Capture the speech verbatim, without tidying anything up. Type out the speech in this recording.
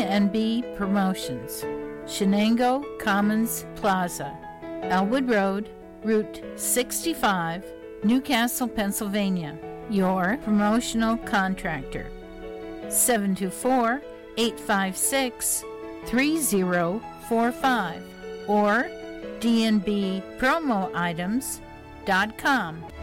and B Promotions, Shenango Commons Plaza, Elwood Road, Route sixty-five, Newcastle, Pennsylvania. Your promotional contractor. seven two four, eight five six, three zero four five or d n b promo items dot com.